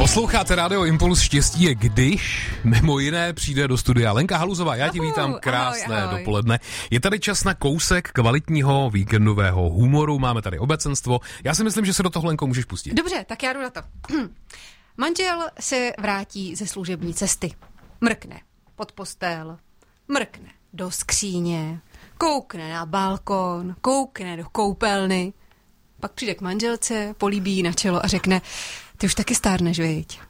Posloucháte Rádio Impuls, štěstí je, když mimo jiné přijde do studia Lenka Haluzová. Já ti vítám, krásné ahoj. dopoledne. Je tady čas na kousek kvalitního víkendového humoru, máme tady obecenstvo. Já si myslím, že se do toho, Lenko, můžeš pustit. Dobře, tak já jdu na to. Manžel se vrátí ze služební cesty. Mrkne pod postel, mrkne do skříně, koukne na balkon, koukne do koupelny. Pak přijde k manželce, políbí jí na čelo a řekne: ty už taky stárneš, viď?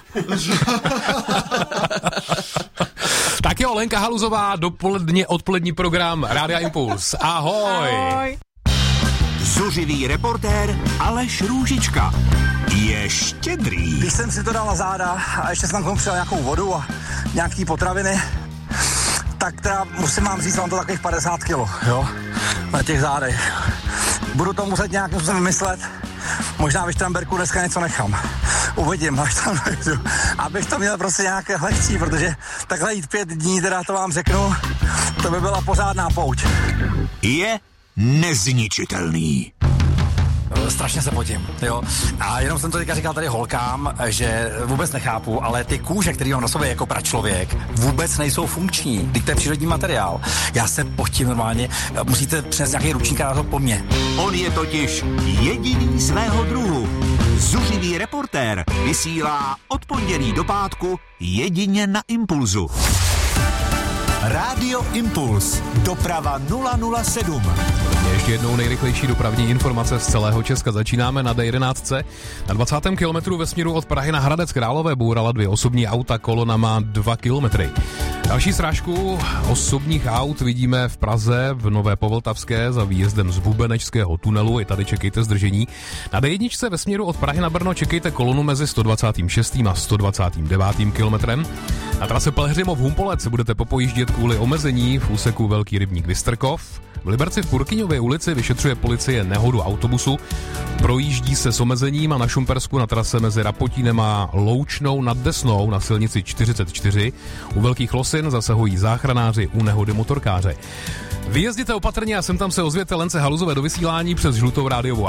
Tak jo, Lenka Haluzová, odpolední program Rádia Impuls. Ahoj! Ahoj. Zuřivý reportér Aleš Růžička je štědrý. Když jsem si to dal na záda a ještě jsem tam přidal nějakou vodu a nějaký potraviny, tak teda musím vám říct, mám to takových 50 kilo, jo, na těch zádech. Budu to muset nějakým způsobem vymyslet, možná v Štramberku dneska něco nechám. Uvidím, až tam dojdu, abych to měl prostě nějaké lehčí, protože takhle jít 5 dní, teda to vám řeknu, to by byla pořádná pouť. Je nezničitelný. Strašně se potím, jo. A jenom jsem to teďka říkal tady holkám, že vůbec nechápu, ale ty kůže, který mám na sobě jako pračlověk, vůbec nejsou funkční. Teď to je přírodní materiál. Já se potím normálně, musíte přinést nějaký ručník na to po mně. On je totiž jediný svého druhu. Zuřivý reportér vysílá od pondělí do pátku jedině na Impulzu. Rádio Impuls. Doprava 007. Ještě jednou nejrychlejší dopravní informace z celého Česka. Začínáme na D11. Na 20. kilometru ve směru od Prahy na Hradec Králové bourala 2 osobní auta, kolona má 2 kilometry. Další srážku osobních aut vidíme v Praze v Nové Povltavské za výjezdem z Bubenečského tunelu. I tady čekejte zdržení. Na D1 ve směru od Prahy na Brno čekejte kolonu mezi 126. a 129. kilometrem. Na trase Pelhřimov-Humpolec budete popojíždět kvůli omezení v úseku Velký rybník Vystrkov. V Liberci v Purkyňově ulici vyšetřuje policie nehodu autobusu. Projíždí se s omezením a na Šumpersku na trase mezi Rapotínem a Loučnou nad Desnou na silnici 44. U Velkých Losin zasahují záchranáři u nehody motorkáře. Vyjezděte opatrně a sem tam se ozvěte Lence Haluzové do vysílání přes žlutou rádiovou